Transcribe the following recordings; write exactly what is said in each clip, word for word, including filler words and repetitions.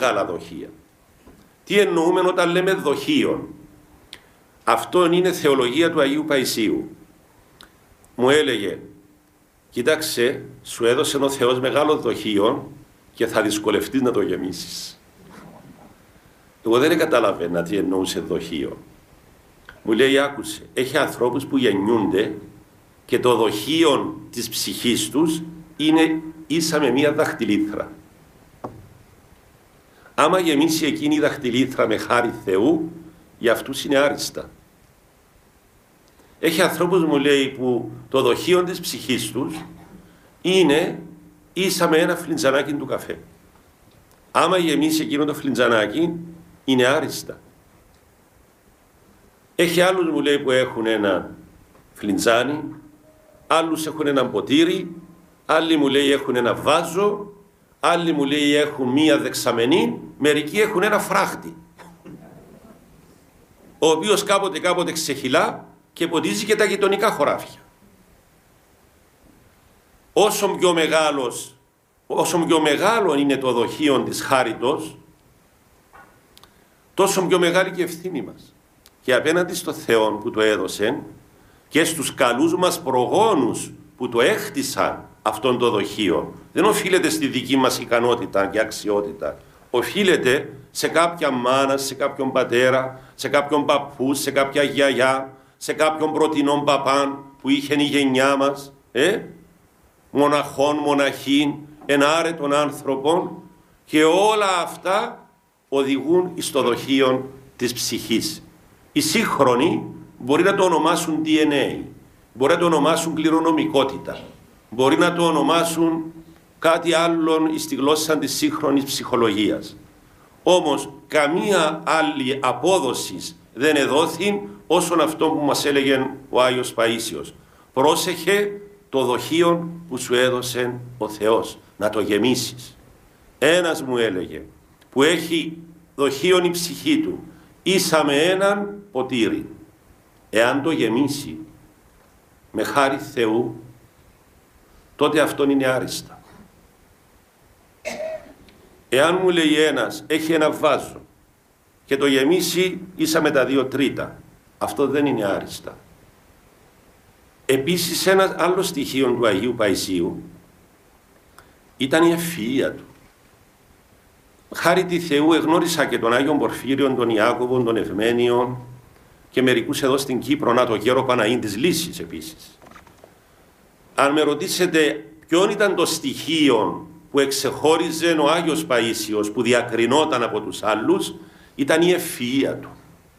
μεγάλα δοχεία. Τι εννοούμε όταν λέμε δοχείων? Αυτό είναι θεολογία του Αγίου Παϊσίου. Μου έλεγε, κοίταξε, σου έδωσε ο Θεός μεγάλο δοχείο και θα δυσκολευτείς να το γεμίσεις. Εγώ δεν καταλαβαίνα τι εννοούσε δοχείο. Μου λέει, άκουσε, έχει ανθρώπους που γεννιούνται και το δοχείο της ψυχής τους είναι ίσα με μία δαχτυλίθρα. Άμα γεμίσει εκείνη η δαχτυλίθρα με χάρη Θεού, για αυτούς είναι άριστα. Έχει ανθρώπους, μου λέει, που το δοχείο της ψυχής τους είναι ίσα με ένα φλιντζανάκι του καφέ. Άμα γεμίσει εκείνο το φλιντζανάκι, είναι άριστα. Έχει άλλους, μου λέει, που έχουν ένα φλιντζάνι, άλλους έχουν ένα ποτήρι, άλλοι, μου λέει, έχουν ένα βάζο, άλλοι, μου λέει, έχουν μία δεξαμενή, μερικοί έχουν ένα φράχτη, ο οποίος κάποτε κάποτε ξεχυλά και ποτίζει και τα γειτονικά χωράφια. Όσο πιο μεγάλος, όσο πιο μεγάλο είναι το δοχείο της χάριτος, τόσο πιο μεγάλη και ευθύνη μας. Και απέναντι στο Θεό που το έδωσε και στους καλούς μας προγόνους που το έχτισαν αυτόν το δοχείο, δεν οφείλεται στη δική μας ικανότητα και αξιότητα. Οφείλεται σε κάποια μάνα, σε κάποιον πατέρα, σε κάποιον παππού, σε κάποια γιαγιά, σε κάποιον πρωτινόν παπάν που είχε η γενιά μας, ε? μοναχών, μοναχήν, ενάρετων άνθρωπων, και όλα αυτά οδηγούν στο δοχείο της ψυχής. Οι σύγχρονοι μπορεί να το ονομάσουν ντι εν έι, μπορεί να το ονομάσουν κληρονομικότητα, μπορεί να το ονομάσουν κάτι άλλον στη γλώσσα της σύγχρονης ψυχολογίας. Όμως καμία άλλη απόδοση δεν εδόθη όσον αυτό που μας έλεγε ο Άγιος Παΐσιος. Πρόσεχε το δοχείο που σου έδωσε ο Θεός, να το γεμίσεις. Ένας μου έλεγε που έχει δοχείο η ψυχή του ίσα με έναν ποτήρι, εάν το γεμίσει με χάρη Θεού, τότε αυτόν είναι άριστα. Εάν, μου λέει, ένας έχει ένα βάζο και το γεμίσει ίσα με τα δύο τρίτα, αυτό δεν είναι άριστα. Επίσης, ένα άλλο στοιχείο του Αγίου Παϊσίου ήταν η ευφυΐα του. Χάρη τη Θεού εγνώρισα και τον Άγιον Πορφύριον, τον Ιάκωβον, τον Ευμένιον και μερικούς εδώ στην Κύπρο, να το γέρο Παναήν της Λύσης επίσης. Αν με ρωτήσετε ποιον ήταν το στοιχείο που εξεχώριζε ο Άγιος Παΐσιος, που διακρινόταν από τους άλλους, ήταν η ευφυΐα του.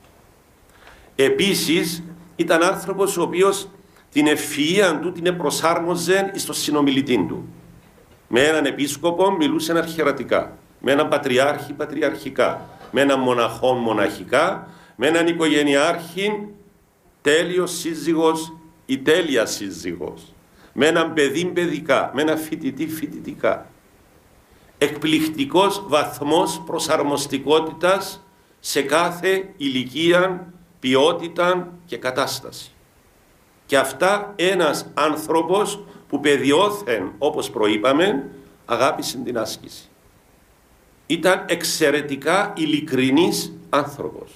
Επίσης ήταν άνθρωπος ο οποίος την ευφυΐα του την προσάρμοζε στο συνομιλητή του. Με έναν επίσκοπο μιλούσε αρχιερατικά, με έναν πατριάρχη πατριαρχικά, με έναν μοναχό μοναχικά, με έναν οικογενειάρχη τέλειος σύζυγος ή τέλεια σύζυγος, με έναν παιδί παιδικά, με έναν φοιτητή φοιτητικά. Εκπληκτικός βαθμός προσαρμοστικότητας σε κάθε ηλικία, ποιότητα και κατάσταση. Και αυτά ένας άνθρωπος που παιδιώθεν, όπως προείπαμε, αγάπησε την άσκηση. Ήταν εξαιρετικά ειλικρινής άνθρωπος.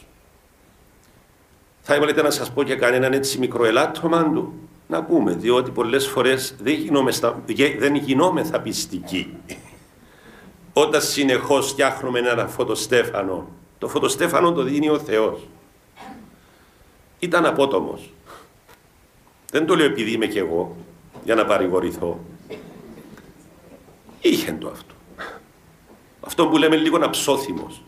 Θα ήθελα να σας πω και κανέναν έτσι μικρό ελάττωμα του, να πούμε, διότι πολλές φορές δεν γινόμεθα, δεν γινόμεθα πιστικοί. Όταν συνεχώς φτιάχνουμε ένα φωτοστέφανο, το φωτοστέφανο το δίνει ο Θεός. Ήταν απότομος. Δεν το λέω επειδή είμαι κι εγώ, για να παρηγορηθώ. Είχε το αυτό. Αυτό που λέμε λίγο αψόθυμος.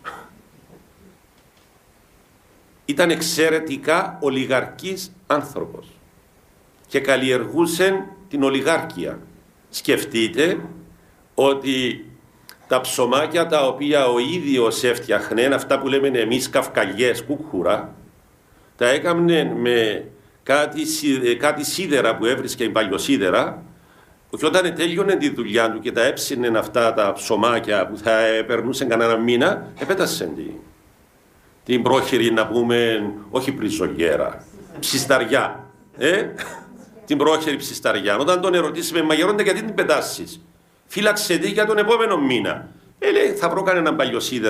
Ήταν εξαιρετικά ολιγαρκής άνθρωπος και καλλιεργούσε την ολιγάρκεια. Σκεφτείτε ότι τα ψωμάκια τα οποία ο ίδιος έφτιαχνε, αυτά που λέμε εμείς καυκαλιές, κούκουρα, τα έκαμνε με κάτι, κάτι σίδερα που έβρισκε η παλιοσίδερα, και όταν τέλειωνε τη δουλειά του και τα έψινε αυτά τα ψωμάκια που θα περνούσαν κανένα μήνα, επέτασαν την, την πρόχειρη, να πούμε, όχι πριζολιέρα, ψισταριά. Ε? Την πρόχειρη ψισταριά. Όταν τον ερωτήσουμε, μα γερόντα, γιατί την πετάσεις? Φύλαξε τη για τον επόμενο μήνα. Ε, λέει, θα βρω κανέναν παλιοσίδερα